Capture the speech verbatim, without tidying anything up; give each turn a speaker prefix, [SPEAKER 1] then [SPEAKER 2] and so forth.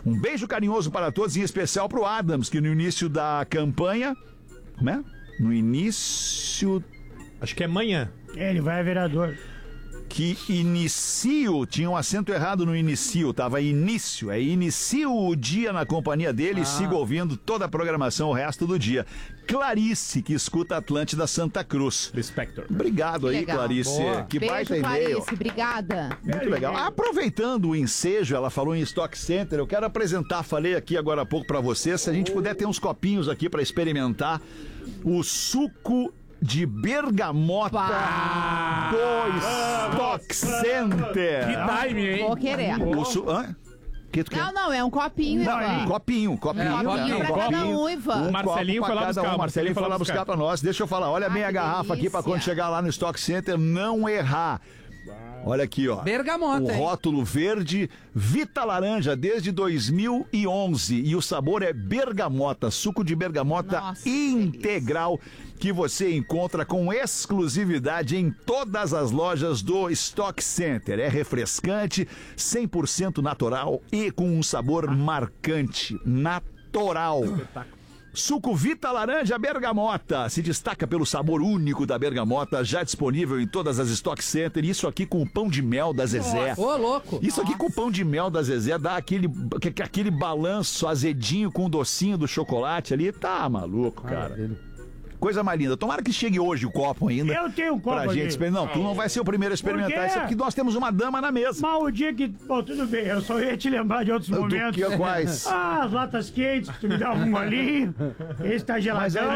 [SPEAKER 1] Um beijo carinhoso para todos, em especial pro Adams, que no início da campanha... Como é? No início...
[SPEAKER 2] Acho que é amanhã.
[SPEAKER 3] Ele vai a vereador.
[SPEAKER 1] Que inicio, tinha um acento errado no inicio, tava início, é inicio o dia na companhia dele ah. e sigo ouvindo toda a programação o resto do dia. Clarice, que escuta Atlântida Santa Cruz.
[SPEAKER 2] Respector.
[SPEAKER 1] Obrigado
[SPEAKER 4] que
[SPEAKER 1] aí,
[SPEAKER 4] legal.
[SPEAKER 1] Clarice.
[SPEAKER 4] Boa.
[SPEAKER 1] Que
[SPEAKER 4] Beijo,
[SPEAKER 1] baita e-mail.
[SPEAKER 4] Clarice, obrigada.
[SPEAKER 1] Muito legal. Aproveitando o ensejo, ela falou em Stock Center, eu quero apresentar, falei aqui agora há pouco pra vocês, se a gente puder ter uns copinhos aqui pra experimentar o suco de bergamota Pá. do Stock Center.
[SPEAKER 2] Que time, hein?
[SPEAKER 4] Vou querer.
[SPEAKER 1] O su... Hã? Que tu quer?
[SPEAKER 4] Não, não, é um copinho,
[SPEAKER 1] Não,
[SPEAKER 4] Ivan.
[SPEAKER 1] um copinho, copinho.
[SPEAKER 4] É, um copinho pra cada um, Ivan.
[SPEAKER 1] Um
[SPEAKER 2] O Marcelinho
[SPEAKER 1] copo
[SPEAKER 2] foi lá
[SPEAKER 1] pra cada
[SPEAKER 2] buscar,
[SPEAKER 1] um. O Marcelinho foi lá buscar pra nós. Deixa eu falar, olha
[SPEAKER 4] Ah,
[SPEAKER 1] bem a
[SPEAKER 4] que
[SPEAKER 1] garrafa aqui pra quando
[SPEAKER 4] delícia.
[SPEAKER 1] chegar lá no Stock Center não errar. Olha aqui, ó.
[SPEAKER 5] Bergamota,
[SPEAKER 1] O
[SPEAKER 5] hein?
[SPEAKER 1] rótulo verde, Vita Laranja, desde dois mil e onze. E o sabor é bergamota, suco de bergamota
[SPEAKER 4] Nossa,
[SPEAKER 1] integral, que você encontra com exclusividade em todas as lojas do Stock Center. É refrescante, cem por cento natural e com um sabor marcante. Natural. Suco Vita Laranja Bergamota se destaca pelo sabor único da bergamota, já disponível em todas as Stock Center. Isso aqui com o pão de mel da Zezé.
[SPEAKER 5] Ô, louco.
[SPEAKER 1] Isso aqui com o pão de mel da Zezé dá aquele, aquele balanço azedinho com o docinho do chocolate ali. Tá maluco, cara. Coisa mais linda. Tomara que chegue hoje o copo ainda.
[SPEAKER 3] Eu tenho um copo
[SPEAKER 1] pra gente
[SPEAKER 3] aqui.
[SPEAKER 1] Não, tu não vai ser o primeiro a experimentar
[SPEAKER 3] Por quê?
[SPEAKER 1] isso, porque nós temos uma dama na mesa.
[SPEAKER 3] Mas o dia que... Bom, tudo bem, eu só ia te lembrar de outros
[SPEAKER 1] Do
[SPEAKER 3] momentos.
[SPEAKER 1] que quais?
[SPEAKER 3] Ah, as latas quentes, tu me dava um golinho. Esse tá geladão.